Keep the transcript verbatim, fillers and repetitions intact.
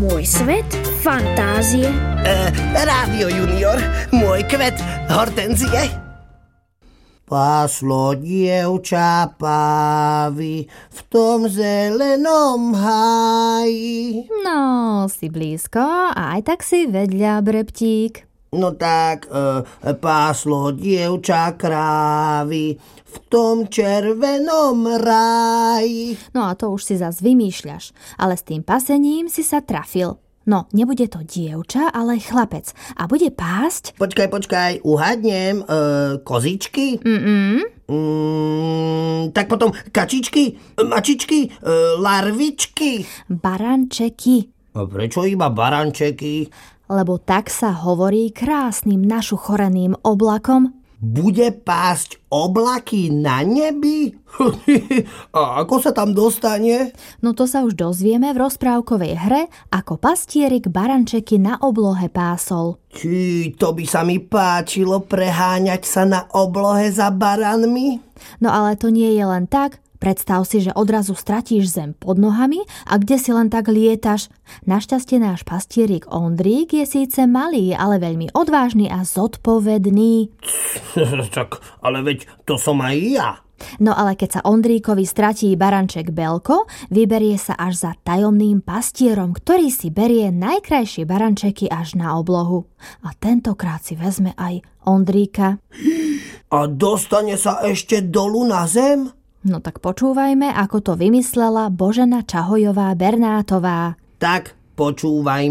Môj svet fantázie. E, Rádio Junior, môj kvet hortenzie. Páslo dievča pávy v tom zelenom háji. No, si blízko a aj tak si vedľa, Breptík. No tak, e, páslo dievča krávy v tom červenom ráji. No a to už si zas vymýšľaš, ale s tým pasením si sa trafil. No, nebude to dievča, ale chlapec. A bude pásť? Počkaj, počkaj, uhadnem. E, kozičky? Mm-mm. Mm, tak potom kačičky, mačičky, e, larvičky. Barančeky. A prečo iba barančeky? Lebo tak sa hovorí krásnym našuchoreným oblakom. Bude pásť oblaky na nebi? A ako sa tam dostane? No to sa už dozvieme v rozprávkovej hre, ako pastierik barančeky na oblohe pásol. Či to by sa mi páčilo preháňať sa na oblohe za baranmi? No ale to nie je len tak. Predstav si, že odrazu stratíš zem pod nohami a kde si len tak lietaš. Našťastie náš pastierik Ondrík je síce malý, ale veľmi odvážny a zodpovedný. Tak, ale veď to som aj ja. No ale keď sa Ondríkovi stratí baranček Belko, vyberie sa až za tajomným pastierom, ktorý si berie najkrajšie barančeky až na oblohu. A tentokrát si vezme aj Ondríka. A dostane sa ešte dolu na zem? No tak počúvajme, ako to vymyslela Božena Čahojová Bernátová. Tak počúvajme.